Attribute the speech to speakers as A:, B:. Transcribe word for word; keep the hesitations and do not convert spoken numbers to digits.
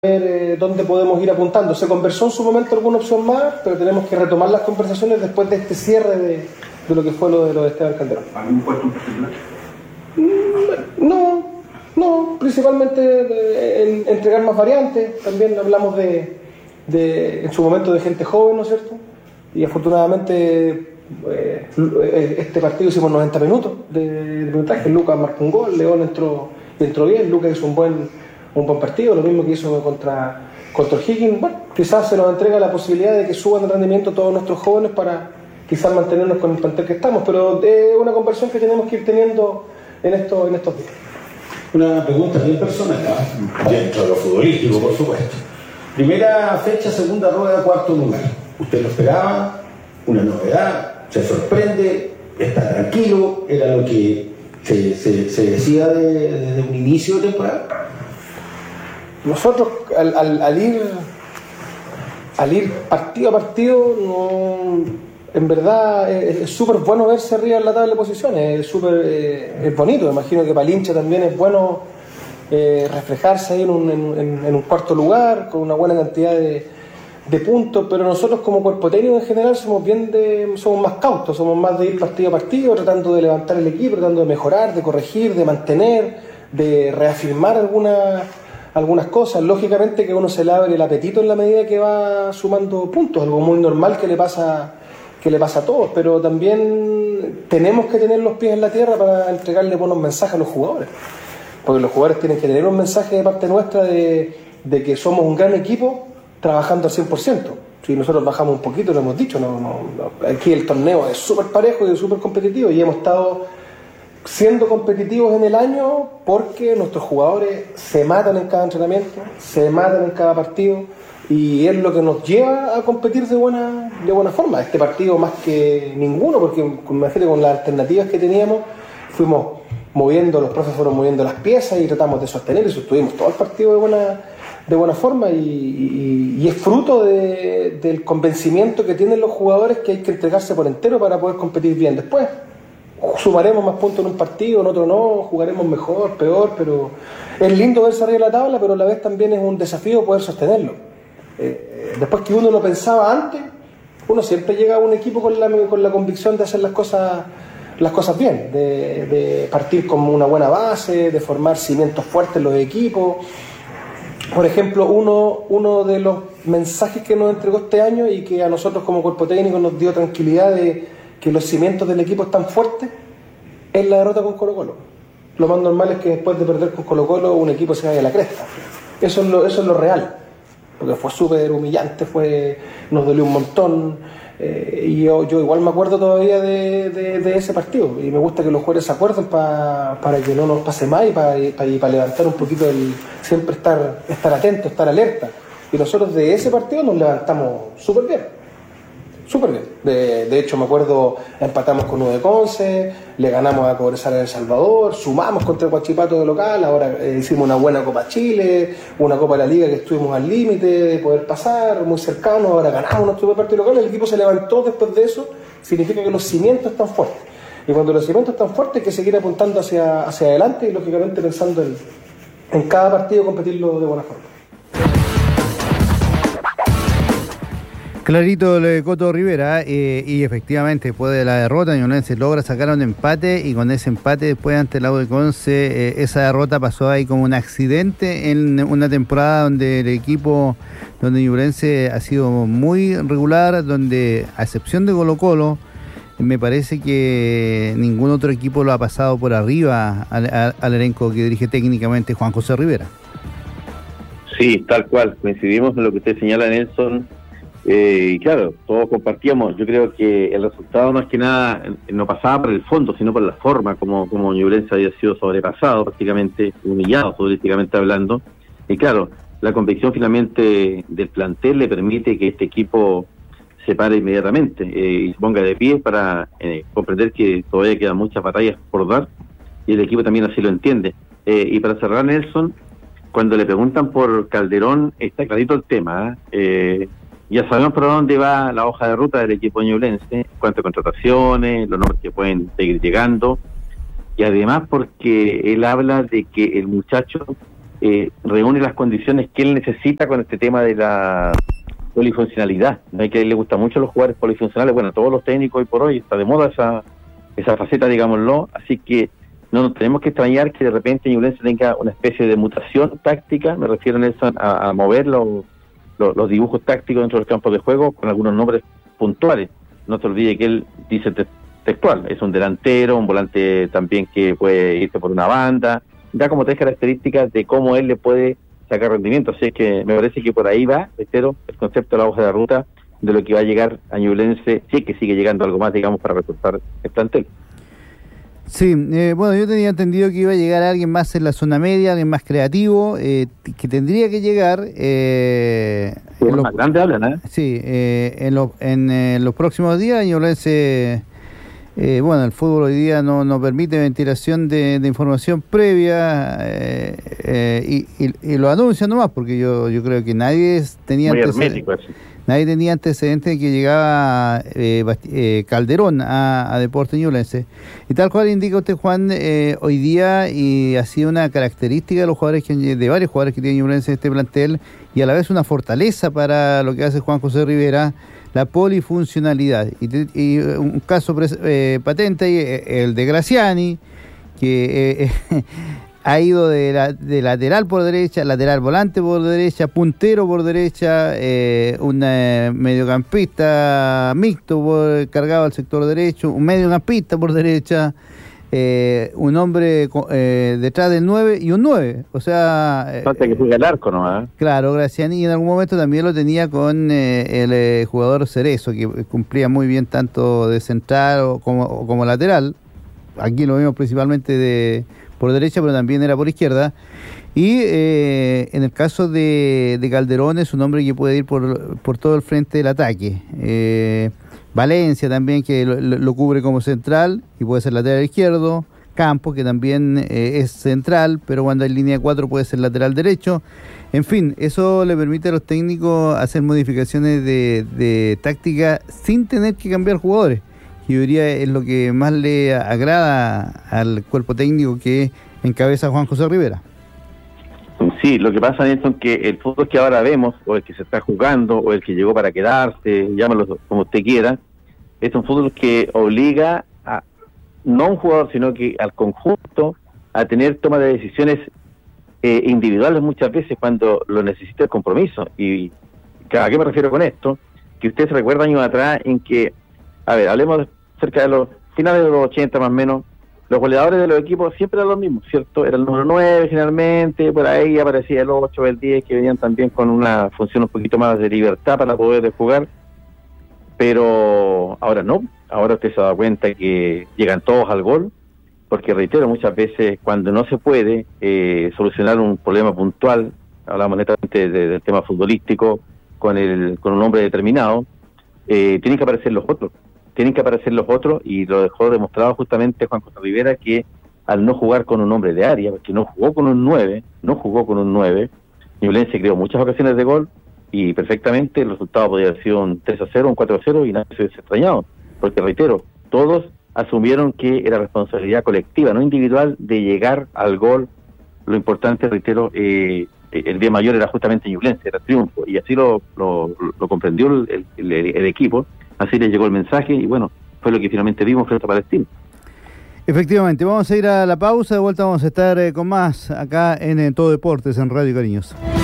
A: ver eh, dónde podemos ir apuntando. Se conversó en su momento alguna opción más, pero tenemos que retomar las conversaciones después de este cierre de, de lo que fue lo de, lo de Esteban Calderón.
B: ¿Algún puesto en particular?
A: No, no, principalmente de, en, entregar más variantes. También hablamos de, de, en su momento de gente joven, ¿no es cierto? Y afortunadamente eh, este partido hicimos noventa minutos de, de minutaje. Lucas marcó un gol, León entró, entró bien, Lucas hizo un buen un buen partido, lo mismo que hizo contra, contra Higgins. Bueno, quizás se nos entrega la posibilidad de que suban el rendimiento todos nuestros jóvenes para quizás mantenernos con el plantel que estamos, pero es una conversión que tenemos que ir teniendo en, esto, en estos días.
C: Una pregunta bien personal, ¿no? Dentro de lo futbolístico, por supuesto. Primera fecha, segunda rueda, cuarto lugar. ¿Usted lo esperaba? ¿Una novedad? ¿Se sorprende? ¿Está tranquilo? ¿Era lo que se, se, se decía de, desde un inicio de temporada?
A: Nosotros al, al, al ir al ir partido a partido, no, en verdad es súper bueno verse arriba en la tabla de posiciones, es súper eh, es bonito. Me imagino que para el hincha también es bueno eh, reflejarse ahí en un, en, en un cuarto lugar con una buena cantidad de, de puntos, pero nosotros como cuerpo técnico en general somos bien de, somos más cautos, somos más de ir partido a partido, tratando de levantar el equipo, tratando de mejorar, de corregir, de mantener, de reafirmar alguna algunas cosas. Lógicamente que uno se le abre el apetito en la medida que va sumando puntos, algo muy normal que le pasa que le pasa a todos, pero también tenemos que tener los pies en la tierra para entregarle buenos mensajes a los jugadores, porque los jugadores tienen que tener un mensaje de parte nuestra de, de que somos un gran equipo trabajando al cien por ciento. Si nosotros bajamos un poquito, lo hemos dicho, no, no, no. Aquí el torneo es súper parejo y es súper competitivo y hemos estado siendo competitivos en el año porque nuestros jugadores se matan en cada entrenamiento, se matan en cada partido y es lo que nos lleva a competir de buena, de buena forma. Este partido más que ninguno, porque imagínate con las alternativas que teníamos, fuimos moviendo, los profes fueron moviendo las piezas y tratamos de sostener y sostuvimos todo el partido de buena, de buena forma y, y, y es fruto de, del convencimiento que tienen los jugadores que hay que entregarse por entero para poder competir bien después. Sumaremos más puntos en un partido, en otro no, jugaremos mejor, peor, pero es lindo verse arriba de la tabla, pero a la vez también es un desafío poder sostenerlo. Eh, después que uno lo pensaba antes, uno siempre llega a un equipo con la, con la convicción de hacer las cosas, las cosas bien, de, de partir con una buena base, de formar cimientos fuertes en los equipos. Por ejemplo, uno, uno de los mensajes que nos entregó este año y que a nosotros como cuerpo técnico nos dio tranquilidad de que los cimientos del equipo están fuertes, es la derrota con Colo-Colo. Lo más normal es que después de perder con Colo-Colo un equipo se vaya a la cresta. Eso es lo, eso es lo real, porque fue súper humillante, fue, nos dolió un montón, eh, y yo, yo igual me acuerdo todavía de, de, de ese partido, y me gusta que los jugadores se acuerden pa, para que no nos pase más y para pa, pa levantar un poquito, el siempre estar, estar atento, estar alerta. Y nosotros de ese partido nos levantamos súper bien. Súper bien. De, de hecho, me acuerdo, empatamos con uno de Conce, le ganamos a Cobresal en El Salvador, sumamos contra el Huachipato de local, ahora eh, hicimos una buena Copa Chile, una Copa de la Liga que estuvimos al límite de poder pasar, muy cercano, ahora ganamos nuestro partido local, el equipo se levantó después de eso, significa que los cimientos están fuertes. Y cuando los cimientos están fuertes hay que seguir apuntando hacia, hacia adelante y lógicamente pensando en, en cada partido competirlo de buena forma.
D: Clarito lo de Coto Rivera, eh, y efectivamente después de la derrota Ñublense logra sacar un empate y con ese empate después ante el Audax Conce, eh, esa derrota pasó ahí como un accidente en una temporada donde el equipo, donde Ñublense ha sido muy regular, donde a excepción de Colo-Colo me parece que ningún otro equipo lo ha pasado por arriba al, al, al elenco que dirige técnicamente Juan José Rivera.
B: Sí, tal cual, coincidimos en lo que usted señala, Nelson. Eh, y claro, todos compartíamos. Yo creo que el resultado más que nada no pasaba por el fondo, sino por la forma como, como Ñublense había sido sobrepasado, prácticamente humillado futbolísticamente hablando. Y claro, la convicción finalmente del plantel le permite que este equipo se pare inmediatamente eh, y se ponga de pie para eh, comprender que todavía quedan muchas batallas por dar, y el equipo también así lo entiende. Eh, y para cerrar, Nelson, cuando le preguntan por Calderón, está clarito el tema, ¿eh? Eh, Ya sabemos por dónde va la hoja de ruta del equipo ñublense, en cuanto a contrataciones, los nombres que pueden seguir llegando, y además porque él habla de que el muchacho eh, reúne las condiciones que él necesita con este tema de la polifuncionalidad. No hay que a él le gusta mucho los jugadores polifuncionales, bueno, todos los técnicos hoy por hoy está de moda esa esa faceta, digámoslo, así que no nos tenemos que extrañar que de repente Ñublense tenga una especie de mutación táctica, me refiero en eso a, a mover los, los, los dibujos tácticos dentro del campo de juego con algunos nombres puntuales. No te olvides que él dice te, textual, es un delantero, un volante también que puede irse por una banda, da como tres características de cómo él le puede sacar rendimiento, así que me parece que por ahí va, reitero, el concepto de la hoja de ruta de lo que va a llegar a Ñublense, si es que sigue llegando algo más, digamos, para reforzar el plantel.
D: Sí, eh, bueno, yo tenía entendido que iba a llegar alguien más en la zona media, alguien más creativo, eh, que tendría que llegar... Eh,
B: sí, en los, más grande hablan, ¿eh?
D: Sí, eh, en, lo, en eh, los próximos días Ñublense... Eh, bueno, el fútbol hoy día no, no permite ventilación de, de información previa eh, eh, y, y, y lo anuncian nomás, porque yo yo creo que nadie tenía
B: Muy
D: antecedentes,
B: hermético eso.
D: Nadie tenía antecedentes de que llegaba eh, eh, Calderón a, a Deportes Ñublense. Y tal cual indica usted, Juan, eh, hoy día, y ha sido una característica de los jugadores que, de varios jugadores que tiene Ñublense en este plantel, y a la vez una fortaleza para lo que hace Juan José Rivera, la polifuncionalidad. Y, y un caso eh, patente, el de Graciani, que eh, ha ido de, la, de lateral por derecha, lateral volante por derecha, puntero por derecha, eh, un eh, mediocampista mixto por, cargado al sector derecho, un mediocampista por derecha, eh, un hombre eh, detrás del nueve y un nueve. O sea...
B: Falta que juegue el arco, ¿no? ¿Eh?
D: Claro, Graciani en algún momento también lo tenía con eh, el eh, jugador Cerezo, que cumplía muy bien tanto de central o como, o como lateral. Aquí lo vimos principalmente de por derecha, pero también era por izquierda. Y eh, en el caso de, de Calderón es un hombre que puede ir por, por todo el frente del ataque. Eh, Valencia también, que lo, lo cubre como central y puede ser lateral izquierdo. Campos, que también eh, es central, pero cuando hay línea cuatro puede ser lateral derecho. En fin, eso le permite a los técnicos hacer modificaciones de, de táctica sin tener que cambiar jugadores. Y yo diría es lo que más le agrada al cuerpo técnico que encabeza Juan José Rivera.
B: Sí, lo que pasa, Nelson, que el fútbol que ahora vemos, o el que se está jugando, o el que llegó para quedarse, llámalo como usted quiera, es un fútbol que obliga a, no a un jugador, sino que al conjunto, a tener toma de decisiones eh, individuales muchas veces cuando lo necesita el compromiso. ¿Y a qué me refiero con esto? Que usted se recuerda años atrás en que, a ver, hablemos cerca de los finales de los ochenta más o menos, los goleadores de los equipos siempre eran los mismos, ¿cierto? Era el número nueve generalmente, por ahí aparecía el ocho, el diez, que venían también con una función un poquito más de libertad para poder jugar, pero ahora no, ahora usted se da cuenta que llegan todos al gol, porque reitero, muchas veces cuando no se puede eh, solucionar un problema puntual, hablamos netamente de, del tema futbolístico, con, el, con un hombre determinado, eh, tienen que aparecer los otros. Tienen que aparecer los otros, y lo dejó demostrado justamente Juan José Rivera, que al no jugar con un hombre de área, porque no jugó con un nueve, no jugó con un nueve, Ñublense creó muchas ocasiones de gol, y perfectamente el resultado podría haber sido un tres a cero, un cuatro a cero, y nadie se hubiese extrañado, porque reitero, todos asumieron que era responsabilidad colectiva, no individual, de llegar al gol. Lo importante, reitero, eh, el día mayor era justamente Ñublense, era triunfo, y así lo, lo, lo comprendió el, el, el equipo. Así le llegó el mensaje y bueno, fue lo que finalmente vimos frente a Palestino.
D: Efectivamente, vamos a ir a la pausa, de vuelta vamos a estar eh, con más acá en, en Todo Deportes en Radio Cariños.